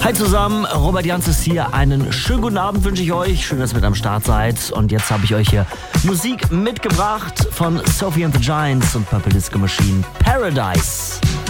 Hi zusammen, Robert Janz ist hier. Einen schönen guten Abend wünsche ich euch. Schön, dass ihr mit am Start seid. Und jetzt habe ich euch hier Musik mitgebracht von Sophie and the Giants und Purple Disco Machine, Paradise.